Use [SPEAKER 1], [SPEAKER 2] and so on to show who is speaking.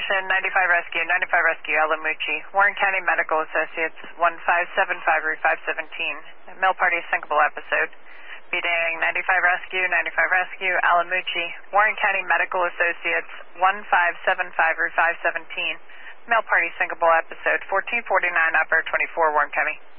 [SPEAKER 1] Station 95 Rescue, Alamucci, Warren County Medical Associates, 1575 Route 517. Male party syncopal episode. Beating 95 Rescue, Alamucci, Warren County Medical Associates, 1575 Route 517. Male party syncopal episode, 1449 Upper 24 Warren County.